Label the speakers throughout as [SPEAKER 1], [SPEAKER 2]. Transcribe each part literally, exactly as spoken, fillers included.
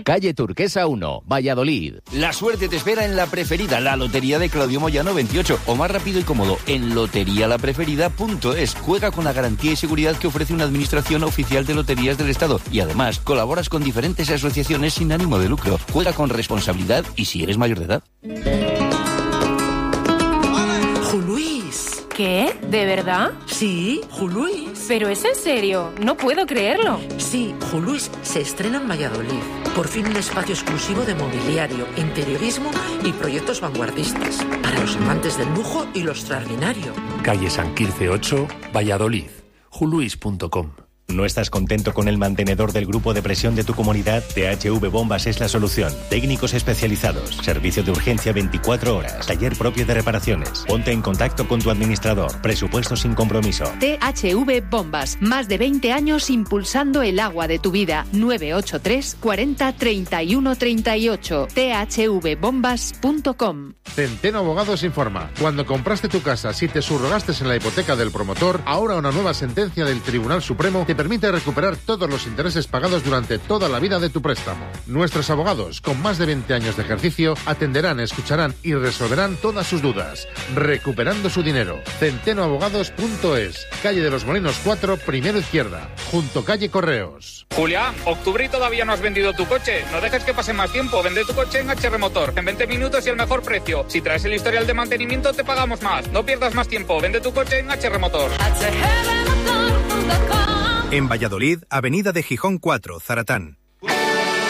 [SPEAKER 1] Calle Turquesa uno, Valladolid.
[SPEAKER 2] La suerte te espera en La Preferida, la lotería de Claudio Moyano veintiocho. O más rápido y cómodo, en lotería la preferida punto es. Juega con la garantía y seguridad que ofrece una administración oficial de loterías del Estado. Y además, colaboras con diferentes asociaciones sin ánimo de lucro. Juega con responsabilidad y si eres mayor de edad.
[SPEAKER 3] Juluis.
[SPEAKER 4] ¿Qué? ¿De verdad?
[SPEAKER 3] Sí, Juluis.
[SPEAKER 4] ¿Pero es en serio? No puedo creerlo.
[SPEAKER 3] Sí, Juluis se estrena en Valladolid. Por fin un espacio exclusivo de mobiliario, interiorismo y proyectos vanguardistas. Para los amantes del lujo y lo extraordinario.
[SPEAKER 5] Calle San Quirce ocho, Valladolid. juluis punto com.
[SPEAKER 6] ¿No estás contento con el mantenedor del grupo de presión de tu comunidad? T H V Bombas es la solución. Técnicos especializados, servicio de urgencia veinticuatro horas, taller propio de reparaciones. Ponte en contacto con tu administrador. Presupuesto sin compromiso.
[SPEAKER 7] T H V Bombas. Más de veinte años impulsando el agua de tu vida. nueve ocho tres cuarenta treinta y uno treinta y ocho. t h v bombas punto com.
[SPEAKER 8] Centeno Abogados informa. Cuando compraste tu casa, si te subrogaste en la hipoteca del promotor, ahora una nueva sentencia del Tribunal Supremo te permite recuperar todos los intereses pagados durante toda la vida de tu préstamo. Nuestros abogados, con más de veinte años de ejercicio, atenderán, escucharán y resolverán todas sus dudas, recuperando su dinero. centeno abogados punto es, calle de los Molinos cuatro, primero izquierda, junto calle Correos.
[SPEAKER 9] Julián, octubre y todavía no has vendido tu coche. No dejes que pase más tiempo. Vende tu coche en H R Motor. En veinte minutos y el mejor precio. Si traes el historial de mantenimiento, te pagamos más. No pierdas más tiempo. Vende tu coche en H R Motor.
[SPEAKER 10] H R motor punto com. En Valladolid, Avenida de Gijón cuatro, Zaratán.
[SPEAKER 11] Se ha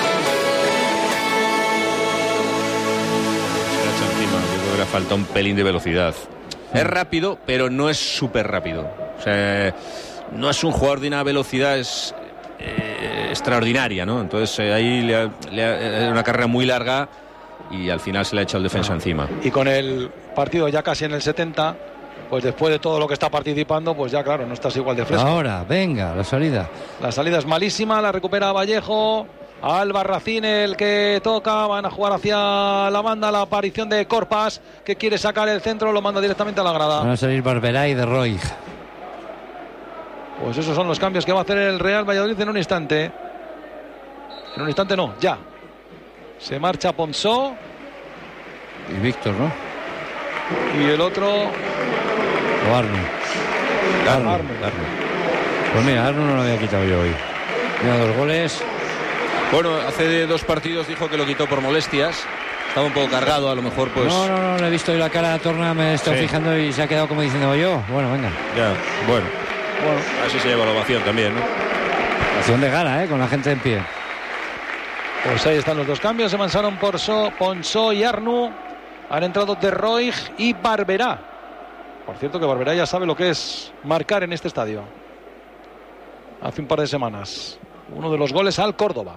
[SPEAKER 11] hecho encima. Yo creo que le falta un pelín de velocidad. Es rápido, pero no es súper rápido. O sea, no es un jugador de una velocidad es, eh, extraordinaria, ¿no? Entonces eh, ahí le ha, le ha, una carrera muy larga y al final se le ha echado el defensa ah. encima.
[SPEAKER 12] Y con el partido ya casi en el setenta... pues después de todo lo que está participando, pues ya claro, no estás igual de fresco.
[SPEAKER 13] Ahora, venga, la salida.
[SPEAKER 12] La salida es malísima, la recupera Vallejo. Albarracín el que toca, van a jugar hacia la banda, la aparición de Corpas, que quiere sacar el centro, lo manda directamente a la grada.
[SPEAKER 13] Van a salir Barberá y de Roig.
[SPEAKER 12] Pues esos son los cambios que va a hacer el Real Valladolid en un instante. En un instante no, ya. Se marcha Ponsó.
[SPEAKER 13] Y Víctor, ¿no?
[SPEAKER 12] Y el otro...
[SPEAKER 13] O Arno. Arno. Arno. Arno. Pues mira, Arno no lo había quitado yo hoy. Mira, dos goles.
[SPEAKER 11] Bueno, hace dos partidos dijo que lo quitó por molestias. Estaba un poco cargado, a lo mejor pues...
[SPEAKER 13] No, no, no, le he visto hoy la cara a Torna, me estoy sí. fijando y se ha quedado como diciendo yo. Bueno, venga.
[SPEAKER 11] Ya, bueno. Bueno, así se lleva la ovación también, ¿no?
[SPEAKER 13] Ovación de gala, ¿eh? Con la gente en pie.
[SPEAKER 12] Pues ahí están los dos cambios. Se mansaron por so, Ponsó y Arnu. Han entrado De Roig y Barberá. Por cierto que Barberá ya sabe lo que es marcar en este estadio. Hace un par de semanas. Uno de los goles al Córdoba.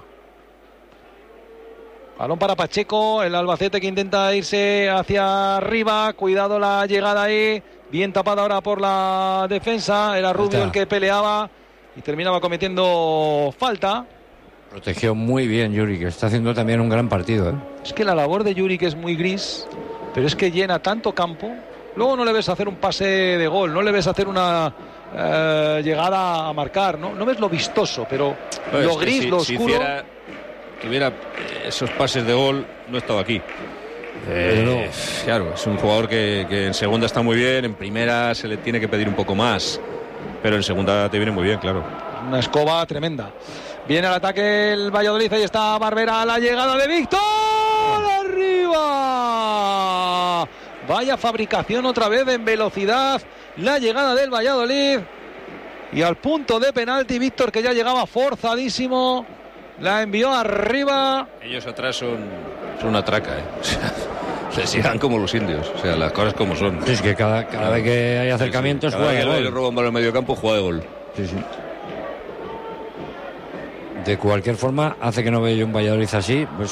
[SPEAKER 12] Balón para Pacheco. El Albacete que intenta irse hacia arriba. Cuidado la llegada ahí. Bien tapada ahora por la defensa. Era Rubio el que peleaba y terminaba cometiendo falta.
[SPEAKER 13] Protegió muy bien Yuri, que está haciendo también un gran partido, ¿eh?
[SPEAKER 12] Es que la labor de Yuri, que es muy gris, pero es que llena tanto campo. Luego no le ves hacer un pase de gol, no le ves hacer una eh, llegada a marcar, ¿no? No ves lo vistoso, pero pues lo gris, si, lo oscuro... Si hiciera,
[SPEAKER 11] tuviera esos pases de gol, no estaba aquí. Eh, claro, es un jugador que, que en segunda está muy bien, en primera se le tiene que pedir un poco más, pero en segunda te viene muy bien, claro.
[SPEAKER 12] Una escoba tremenda. Viene al ataque el Valladolid, ahí está Barberá, la llegada de Víctor, arriba. Vaya fabricación otra vez en velocidad, la llegada del Valladolid. Y al punto de penalti, Víctor, que ya llegaba forzadísimo, la envió arriba.
[SPEAKER 11] Ellos atrás son, son una traca, ¿eh? O sea, se sigan como los indios, o sea, las cosas como son.
[SPEAKER 13] Es que cada, cada vez que hay acercamientos,
[SPEAKER 11] sí, sí. Cada
[SPEAKER 13] juega
[SPEAKER 11] vez
[SPEAKER 13] de
[SPEAKER 11] que
[SPEAKER 13] gol.
[SPEAKER 11] le roban balón al medio campo, juega de gol.
[SPEAKER 13] Sí, sí. De cualquier forma, hace que no vea yo un Valladolid así, pues